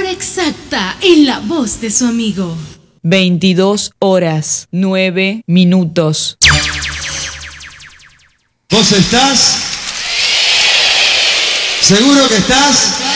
hora exacta en la voz de su amigo. 22 horas, 9 minutos. ¿Vos estás? ¿Seguro que estás?